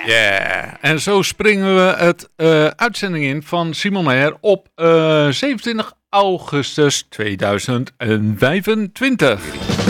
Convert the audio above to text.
Yeah. En zo springen we het uitzending in van Simon Meijer op 27 augustus 2025.